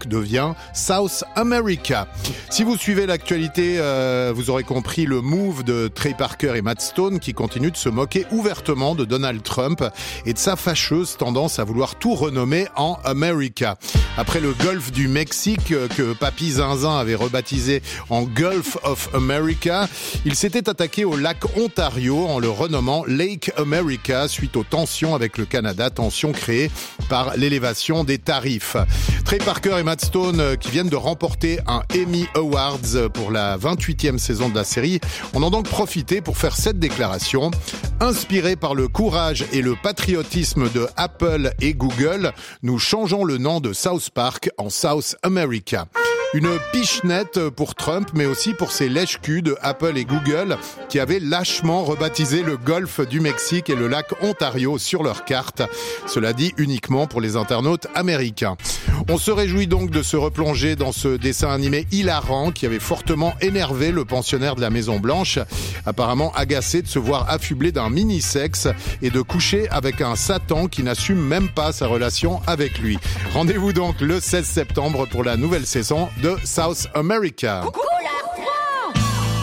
Park devient South America. Si vous suivez l'actualité, vous aurez compris le move de Trey Parker et Matt Stone qui continuent de se moquer ouvertement de Donald Trump et de sa fâcheuse tendance à vouloir tout renommer en America. Après le golfe du Mexique que Papy Zinzin avait rebaptisé en Gulf of America, il s'était attaqué au lac Ontario en le renommant Lake America suite aux tensions avec le Canada, tensions créées par l'élévation des tarifs. Trey Parker et Matt Stone qui viennent de remporter un Emmy Awards pour la 28e saison de la série, on en a donc profité pour faire cette déclaration. Inspiré par le courage et le patriotisme de Apple et Google, nous changeons le nom de South Park en South America. Une pichenette pour Trump, mais aussi pour ses lèche-culs de Apple et Google qui avaient lâchement rebaptisé le golfe du Mexique et le lac Ontario sur leur carte. Cela dit uniquement pour les internautes américains. On se réjouit donc de se replonger dans ce dessin animé hilarant qui avait fortement énervé le pensionnaire de la Maison Blanche, apparemment agacé de se voir affublé d'un mini-sexe et de coucher avec un Satan qui n'assume même pas sa relation avec lui. Rendez-vous donc le 16 septembre pour la nouvelle saison de South America. Coucou!